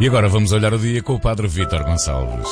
E agora vamos olhar o dia com o Padre Vítor Gonçalves.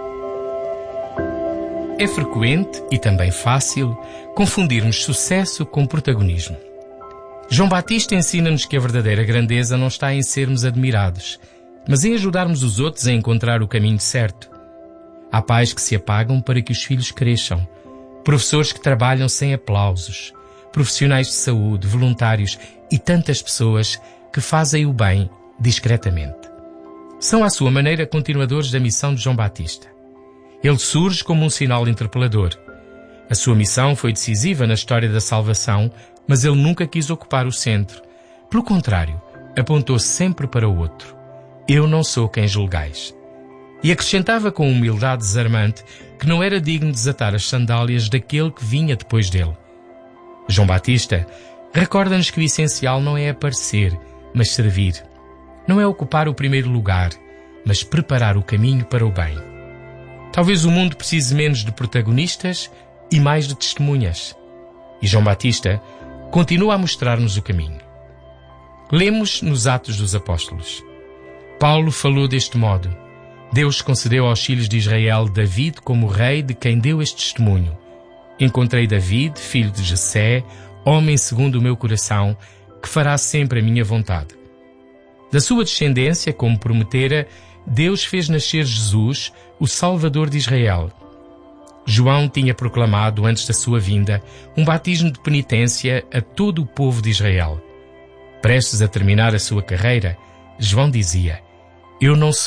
É frequente e também fácil confundirmos sucesso com protagonismo. João Batista ensina-nos que a verdadeira grandeza não está em sermos admirados, mas em ajudarmos os outros a encontrar o caminho certo. Há pais que se apagam para que os filhos cresçam, professores que trabalham sem aplausos, profissionais de saúde, voluntários e tantas pessoas que fazem o bem discretamente. São, à sua maneira, continuadores da missão de João Batista. Ele surge como um sinal interpelador. A sua missão foi decisiva na história da salvação, mas ele nunca quis ocupar o centro. Pelo contrário, apontou sempre para o outro. Eu não sou quem julgais. E acrescentava com humildade desarmante que não era digno desatar as sandálias daquele que vinha depois dele. João Batista recorda-nos que o essencial não é aparecer, mas servir. Não é ocupar o primeiro lugar, mas preparar o caminho para o bem. Talvez o mundo precise menos de protagonistas e mais de testemunhas. E João Batista continua a mostrar-nos o caminho. Lemos nos Atos dos Apóstolos. Paulo falou deste modo: Deus concedeu aos filhos de Israel David como rei, de quem deu este testemunho. Encontrei David, filho de Jessé, homem segundo o meu coração, que fará sempre a minha vontade. Da sua descendência, como prometera, Deus fez nascer Jesus, o Salvador de Israel. João tinha proclamado, antes da sua vinda, um batismo de penitência a todo o povo de Israel. Prestes a terminar a sua carreira, João dizia: Eu não sou